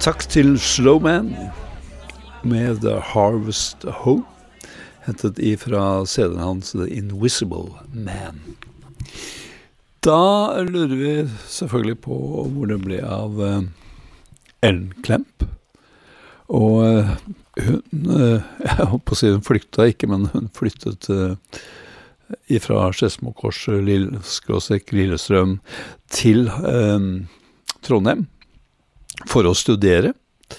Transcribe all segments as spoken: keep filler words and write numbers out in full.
takk til Slowman med The Harvest Home, hentet ifra C D-en hans The Invisible Man. Da lurer vi selvfølgelig på hvor det ble av uh, Ellen Klemp. Og uh, hun, uh, jeg håper på å si hun flykta ikke, men hun flyttet uh, ifra Skedsmo Kors, Lille, skråstrek Lillestrøm, til uh, Trondheim for å studere.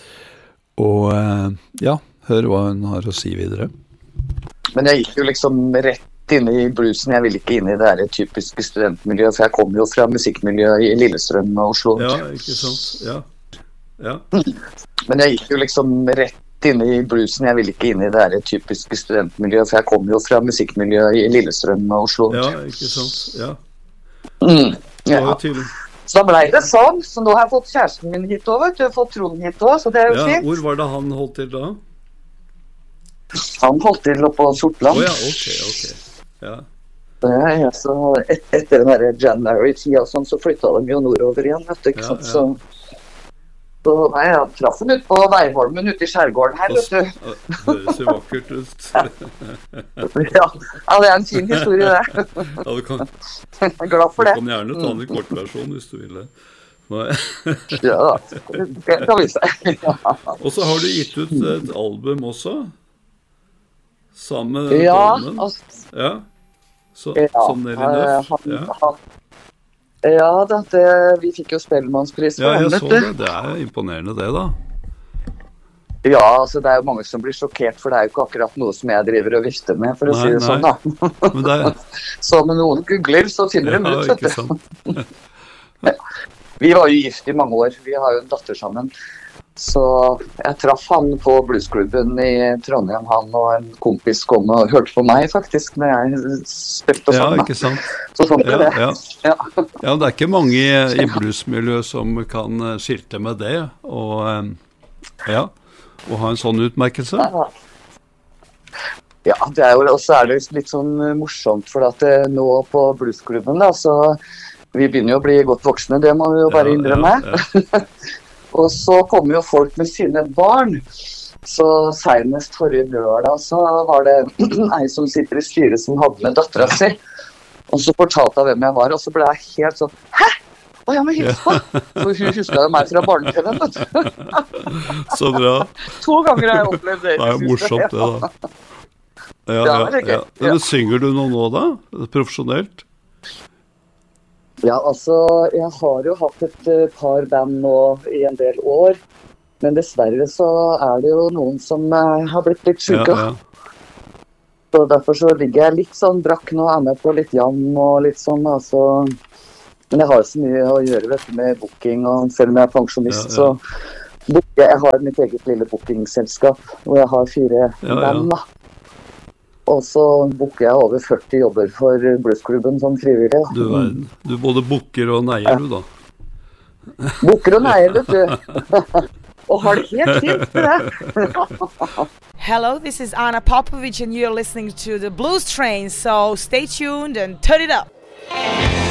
Og uh, ja, hør hva hun har å si videre. Men jeg gikk jo liksom rett inn i bluesen. Jeg ville ikke inn i det her typiske studentmiljøet, for jeg kom jo fra musikkmiljøet i Lillestrøm og Oslo. Ja, ikke sant? Ja. Ja. Men jeg gikk jo liksom rett inn i bluesen. Jeg ville ikke inn i det her typiske studentmiljøet, for jeg kom jo fra musikkmiljøet i Lillestrøm og Oslo. Ja, ikke sant? Ja. Mm, ja. Det var tydelig. Så da ble det sånn, så nå har jeg fått kjæresten min hit også, vet du, jeg har fått Trond hit også, så det er jo ja, fint. Hvor var det han holdt til da? Han holdt til oppe på Sortland. Åja, oh, ok, ok. Ja. Ja, ja, så et, etter den der January-tida og sånn, så flyttet de jo nordover igjen, vet du, ikke sant, ja, ja. så... Så nei, jeg traff den ut på Veiholmen ute i skjærgården her, vet du. Det høres jo vakkert ut. ja, ja, det er en fin historie, det. Ja, du kan, jeg er glad for det. Du kan gjerne ta den i kortversjon hvis du vil det. ja da, det kan vi se. ja. Og så har du gitt ut et album også, sammen med ja, Dolmen. Altså, ja, så, ja, som Nelly Nøff. Han, Ja. han, Ja, det, det, vi fikk jo Spellemannspris for ja, jeg ham, så vet det. Det er imponerende det, da. Ja, altså det er jo mange som blir sjokkert, for det er jo ikke akkurat noe som jeg driver og vifter med, for å nei, si det nei. sånn, da. Men det er... Så med noen googler, så finner de ja, ut, vet ikke sant. Vi var jo gift i mange år, vi har jo en datter sammen. Så jeg traff han på bluesklubben i Trondheim, han og en kompis kom og hørte på meg faktisk, når jeg spilte og sånn. Ja, ikke sant. Så sånn ja, det. Ja. Ja. ja, det er ikke mange i, i bluesmiljøet som kan skilte med det, og ja, og ha en sånn utmerkelse. Ja, ja det er jo, og så er det litt sånn morsomt, for at det, nå på bluesklubben da, så vi begynner jo å bli godt voksne, det må vi jo bare innrømme. Ja, ja. Og så kommer jo folk med sine barn. Så senest forrige lørdag så var det en som sitter i styret som hadde med datteren sin. Og så fortalte jeg hvem jeg var, og så ble jeg helt sånn, hæ? Å, jeg må hilse på! For hun husket jo meg fra barne-T V, vet du. Så bra. To ganger har jeg opplevd det. Det er jo morsomt det da. Ja, ja, ja, ja. Men synger du noe nå da? Profesjonelt? Ja, altså, jeg har jo hatt et uh, par band nå i en del år, men dessverre så er det jo noen som uh, har blitt litt syke. Ja, ja. Så derfor så ligger jeg litt sånn brakk nå, er med på litt jam og litt sånn, altså. Men jeg har så mye å gjøre, vet du, med booking, og selv om jeg er pensjonist, ja, ja. Så booker jeg har mitt eget lille bookingselskap, hvor jeg har fire ja, band da. Ja. Og så booker jeg over førti jobber for bluesklubben som frivillig. Du verden. Du både booker og neier, du da. Booker og neier, vet du. Og har det helt fint for det. Hello, this is Anna Popovic and you're listening to the Blues Train, so stay tuned and turn it up.